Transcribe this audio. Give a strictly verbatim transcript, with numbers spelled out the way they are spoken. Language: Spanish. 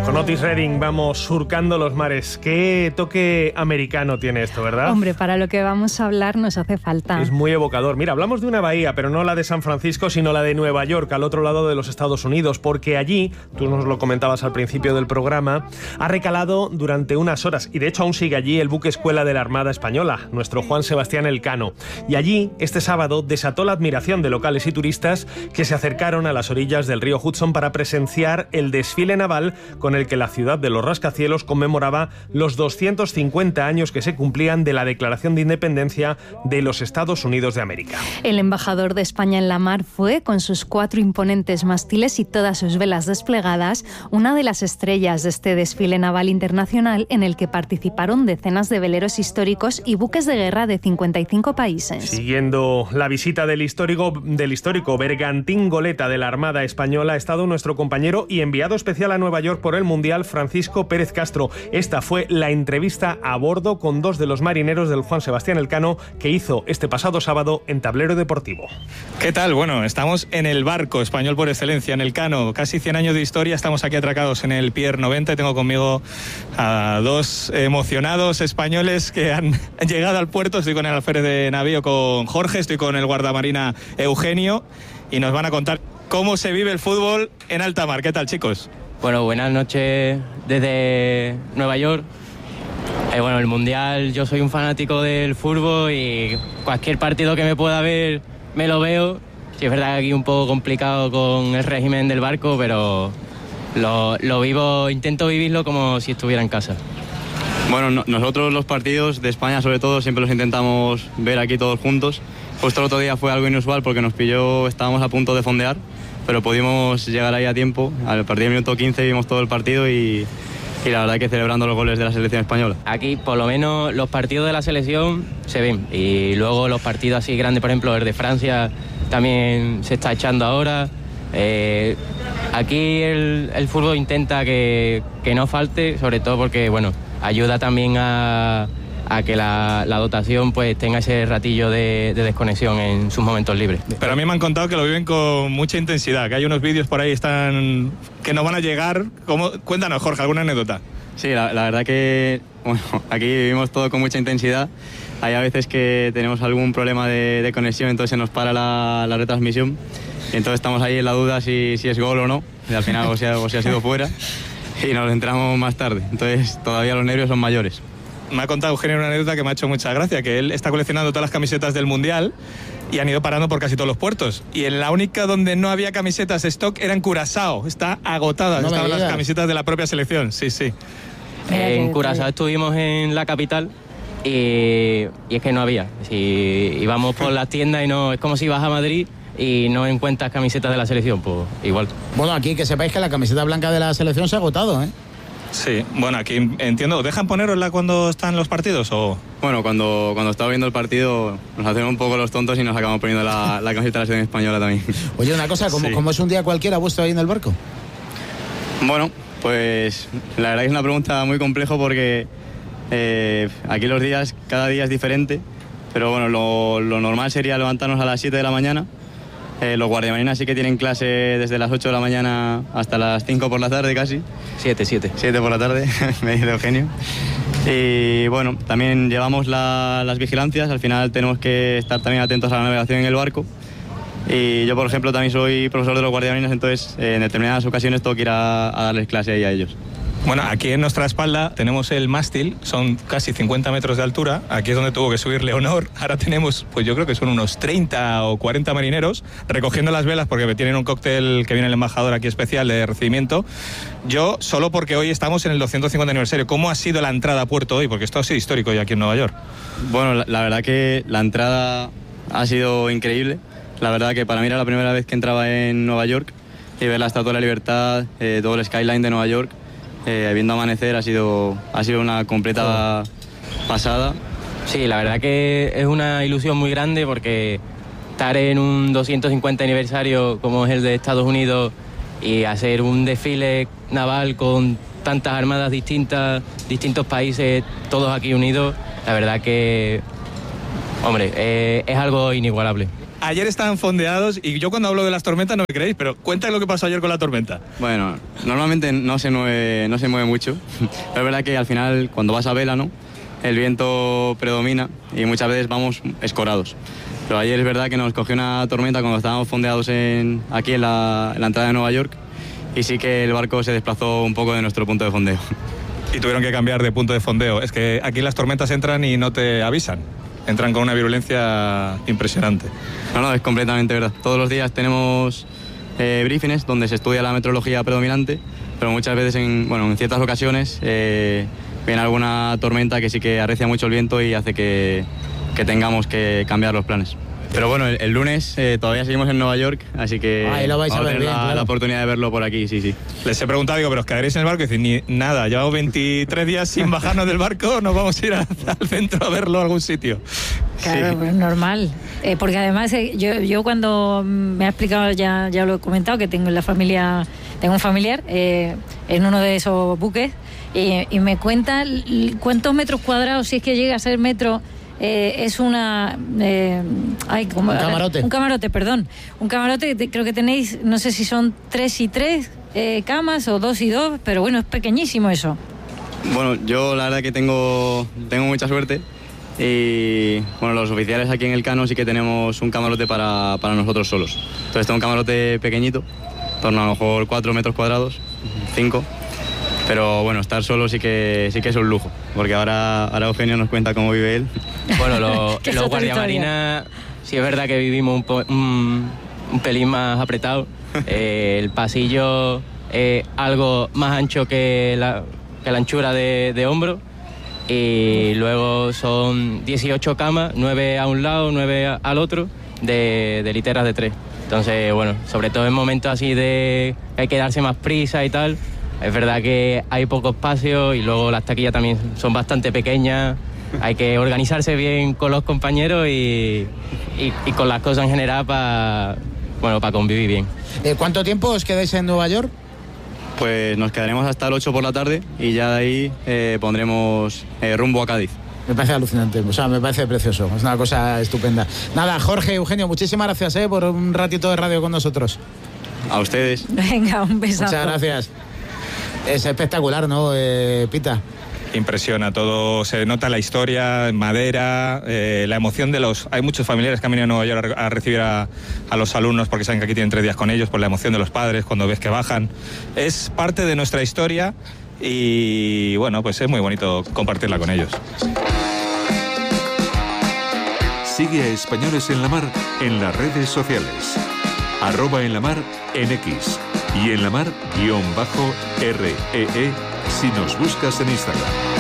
Con Otis Redding vamos surcando los mares. Qué toque americano tiene esto, ¿verdad? Hombre, para lo que vamos a hablar nos hace falta. Es muy evocador. Mira, hablamos de una bahía, pero no la de San Francisco, sino la de Nueva York, al otro lado de los Estados Unidos, porque allí, tú nos lo comentabas al principio del programa, ha recalado durante unas horas, y de hecho aún sigue allí el buque escuela de la Armada Española, nuestro Juan Sebastián Elcano. Y allí, este sábado, desató la admiración de locales y turistas que se acercaron a las orillas del río Hudson para presenciar el desfile naval con el que la ciudad de los rascacielos conmemoraba los doscientos cincuenta años que se cumplían de la Declaración de Independencia de los Estados Unidos de América. El embajador de España en la mar fue, con sus cuatro imponentes mástiles y todas sus velas desplegadas, una de las estrellas de este desfile naval internacional en el que participaron decenas de veleros históricos y buques de guerra de cincuenta y cinco países. Siguiendo la visita del histórico, del histórico bergantín goleta de la Armada Española, ha estado nuestro compañero y enviado especial a Nueva York por el Mundial, Francisco Pérez Castro. Esta fue la entrevista a bordo con dos de los marineros del Juan Sebastián Elcano que hizo este pasado sábado en Tablero Deportivo. ¿Qué tal? Bueno, estamos en el barco español por excelencia, en Elcano. Casi cien años de historia, estamos aquí atracados en el Pier noventa y tengo conmigo a dos emocionados españoles que han llegado al puerto. Estoy con el alférez de navío, con Jorge, estoy con el guardamarina Eugenio y nos van a contar cómo se vive el fútbol en alta mar. ¿Qué tal, chicos? Bueno, buenas noches desde Nueva York. Eh, bueno, el Mundial, yo soy un fanático del fútbol y cualquier partido que me pueda ver me lo veo. Sí, es verdad que aquí un poco complicado con el régimen del barco, pero lo, lo vivo, intento vivirlo como si estuviera en casa. Bueno, no, nosotros los partidos de España sobre todo siempre los intentamos ver aquí todos juntos. Justo el otro día fue algo inusual porque nos pilló, estábamos a punto de fondear, pero pudimos llegar ahí a tiempo. Al partir del minuto quince vimos todo el partido y, y la verdad que celebrando los goles de la selección española. Aquí por lo menos los partidos de la selección se ven y luego los partidos así grandes, por ejemplo el de Francia también se está echando ahora. Eh, aquí el, el fútbol intenta que, que no falte, sobre todo porque bueno, ayuda también a... a que la, la dotación pues tenga ese ratillo de, de desconexión en sus momentos libres. Pero a mí me han contado que lo viven con mucha intensidad, que hay unos vídeos por ahí están que nos van a llegar. ¿Cómo? Cuéntanos, Jorge, alguna anécdota. Sí, la, la verdad que bueno, aquí vivimos todo con mucha intensidad. Hay a veces que tenemos algún problema de, de conexión, entonces se nos para la, la retransmisión y entonces estamos ahí en la duda si, si es gol o no, y al final o si, ha, o si ha sido fuera y nos enteramos más tarde, entonces todavía los nervios son mayores. Me ha contado Eugenio una anécdota que me ha hecho mucha gracia, que él está coleccionando todas las camisetas del Mundial y han ido parando por casi todos los puertos. Y en la única donde no había camisetas stock era en Curazao. Está agotada, no estaban las camisetas de la propia selección. Sí, sí. En Curazao estuvimos en la capital y, y es que no había. Si íbamos por las tiendas y no, es como si vas a Madrid y no encuentras camisetas de la selección, pues igual. Bueno, aquí que sepáis que la camiseta blanca de la selección se ha agotado, ¿eh? Sí, bueno, aquí entiendo, ¿dejan ponerosla cuando están los partidos o...? Bueno, cuando, cuando estaba viendo el partido nos hacemos un poco los tontos y nos acabamos poniendo la, la camiseta de la selección española también. Oye, una cosa, ¿cómo, sí. ¿cómo es un día cualquiera vuestro ahí en el barco? Bueno, pues la verdad que es una pregunta muy compleja porque eh, aquí los días, cada día es diferente, pero bueno, lo, lo normal sería levantarnos a las siete de la mañana. Eh, los guardiamarinas sí que tienen clase desde las ocho de la mañana hasta las cinco por la tarde casi. siete, siete. siete por la tarde, me dice Eugenio. Y bueno, también llevamos la, las vigilancias, al final tenemos que estar también atentos a la navegación en el barco. Y yo, por ejemplo, también soy profesor de los guardiamarinas, entonces eh, en determinadas ocasiones tengo que ir a, a darles clase ahí a ellos. Bueno, aquí en nuestra espalda tenemos el mástil, son casi cincuenta metros de altura, aquí es donde tuvo que subir Leonor, ahora tenemos, pues yo creo que son unos treinta o cuarenta marineros recogiendo las velas porque tienen un cóctel que viene el embajador aquí especial de recibimiento. Yo, solo porque hoy estamos en el doscientos cincuenta aniversario, ¿cómo ha sido la entrada a puerto hoy? Porque esto ha sido histórico ya aquí en Nueva York. Bueno, la, la verdad que la entrada ha sido increíble, la verdad que para mí era la primera vez que entraba en Nueva York y ver la Estatua de la Libertad, eh, todo el skyline de Nueva York. Eh, viendo amanecer ha sido, ha sido una completa pasada. Sí, la verdad que es una ilusión muy grande porque estar en un doscientos cincuenta aniversario como es el de Estados Unidos y hacer un desfile naval con tantas armadas distintas, distintos países, todos aquí unidos, la verdad que, hombre, eh, es algo inigualable. ayer estaban fondeados y yo cuando hablo de las tormentas no me creéis, pero cuéntame lo que pasó ayer con la tormenta. Bueno, normalmente no se mueve, no se mueve mucho, pero es verdad que al final cuando vas a vela, ¿no?, el viento predomina y muchas veces vamos escorados. Pero ayer es verdad que nos cogió una tormenta cuando estábamos fondeados en, aquí en la, en la entrada de Nueva York, y sí que el barco se desplazó un poco de nuestro punto de fondeo. Y tuvieron que cambiar de punto de fondeo. Es que aquí las tormentas entran y no te avisan. Entran con una virulencia impresionante. No, no, es completamente verdad. Todos los días tenemos eh, briefings donde se estudia la meteorología predominante, pero muchas veces, en, bueno, en ciertas ocasiones, eh, viene alguna tormenta que sí que arrecia mucho el viento y hace que, que tengamos que cambiar los planes. Pero bueno, el, el lunes eh, todavía seguimos en Nueva York, así que Ahí lo vais a vamos a ver tener bien, la, claro. la oportunidad de verlo por aquí, sí, sí. Les he preguntado, digo, pero os quedaréis en el barco y dicen, ni nada, llevamos veintitrés días sin bajarnos del barco, nos vamos a ir a, al centro a verlo a algún sitio. Claro, Sí. pues normal. Eh, porque además eh, yo, yo cuando me ha explicado, ya, ya lo he comentado, que tengo en la familia, tengo un familiar eh, en uno de esos buques, y, y me cuenta l- cuántos metros cuadrados, si es que llega a ser metro, eh, es una... Eh, ay, ¿cómo? Un camarote. Un camarote, perdón. Un camarote, te- creo que tenéis, no sé si son tres y tres eh, camas o dos y dos, pero bueno, es pequeñísimo eso. Bueno, yo la verdad que tengo, tengo mucha suerte y bueno, los oficiales aquí en el Cano sí que tenemos un camarote para, para nosotros solos. Entonces tengo un camarote pequeñito, en torno a lo mejor cuatro metros cuadrados, cinco. Pero bueno, estar solo sí que sí que es un lujo, porque ahora, ahora Eugenio nos cuenta cómo vive él. Bueno, lo- Que es los otra guardiamarinas, sí es verdad que vivimos un, po- un, un pelín más apretado. Eh, el pasillo es algo más ancho que la, que la anchura de, de hombro. Y luego son dieciocho camas, nueve a un lado, nueve a- al otro, de, de literas de tres. Entonces, bueno, sobre todo en momentos así de que hay que darse más prisa y tal, es verdad que hay poco espacio y luego las taquillas también son bastante pequeñas. Hay que organizarse bien con los compañeros y, y, y con las cosas en general para, bueno, para convivir bien. Eh, ¿Cuánto tiempo os quedáis en Nueva York? Pues nos quedaremos hasta el ocho por la tarde y ya de ahí eh, pondremos eh, rumbo a Cádiz. Me parece alucinante, o sea, me parece precioso, es una cosa estupenda. Nada, Jorge, Eugenio, muchísimas gracias eh, por un ratito de radio con nosotros. A ustedes. Venga, un besazo. Muchas gracias. Es espectacular, ¿no, eh, Pita? Impresiona todo, se nota la historia en madera, eh, la emoción de los... Hay muchos familiares que han venido a Nueva York a, a recibir a, a los alumnos porque saben que aquí tienen tres días con ellos, por la emoción de los padres cuando ves que bajan. Es parte de nuestra historia y bueno, pues es muy bonito compartirla con ellos. Sigue a Españoles en la Mar en las redes sociales. Arroba en la mar en X y en la mar guión bajo R E E si nos buscas en Instagram.